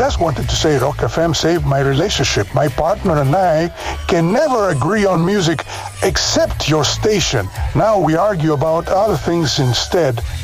just wanted to say Rock FM saved my relationship. My partner and I can never agree on music except your station. Now we argue about other things instead.